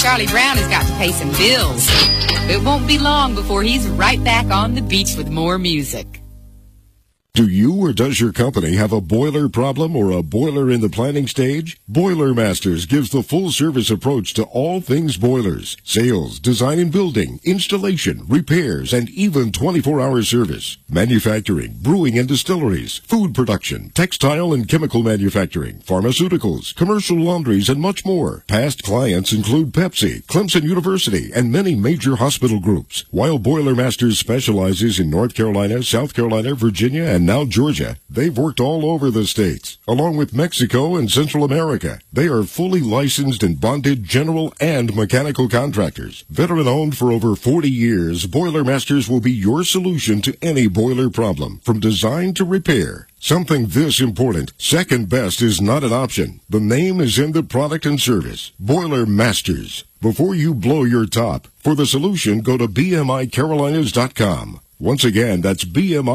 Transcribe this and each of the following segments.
Charlie Brown has got to pay some bills. It won't be long before he's right back on the beach with more music. Do you or does your company have a boiler problem or a boiler in the planning stage? Boiler Masters gives the full-service approach to all things boilers, sales, design and building, installation, repairs, and even 24-hour service. Manufacturing, brewing and distilleries, food production, textile and chemical manufacturing, pharmaceuticals, commercial laundries, and much more. Past clients include Pepsi, Clemson University, and many major hospital groups. While Boiler Masters specializes in North Carolina, South Carolina, Virginia, and now Georgia, they've worked all over the states, along with Mexico and Central America. They are fully licensed and bonded general and mechanical contractors. Veteran-owned for over 40 years, Boiler Masters will be your solution to any boiler problem, from design to repair. Something this important, second best is not an option. The name is in the product and service. Boiler Masters. Before you blow your top, for the solution, go to bmicarolinas.com. Once again, that's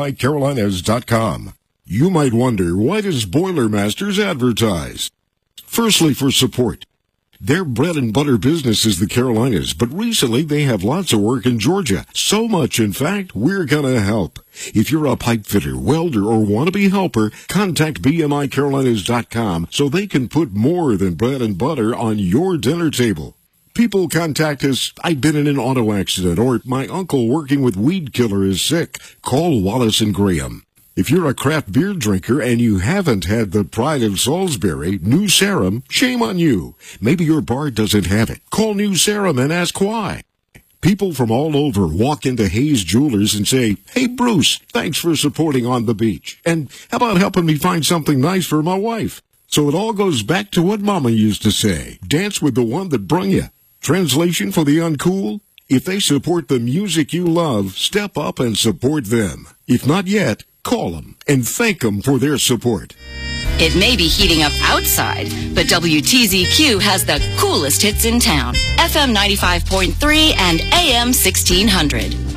bmicarolinas.com. You might wonder, why does Boiler Masters advertise? Firstly, for support. Their bread and butter business is the Carolinas, but recently they have lots of work in Georgia. So much, in fact, we're gonna help. If you're a pipe fitter, welder, or wannabe helper, contact bmicarolinas.com so they can put more than bread and butter on your dinner table. People contact us, I've been in an auto accident, or my uncle working with weed killer is sick. Call Wallace and Graham. If you're a craft beer drinker and you haven't had the Pride of Salisbury, New Sarum, shame on you. Maybe your bar doesn't have it. Call New Sarum and ask why. People from all over walk into Hayes Jewelers and say, "Hey, Bruce, thanks for supporting On the Beach. And how about helping me find something nice for my wife?" So it all goes back to what Mama used to say, dance with the one that brung you. Translation for the uncool? If they support the music you love, step up and support them. If not yet, call them and thank them for their support. It may be heating up outside, but WTZQ has the coolest hits in town. FM 95.3 and AM 1600.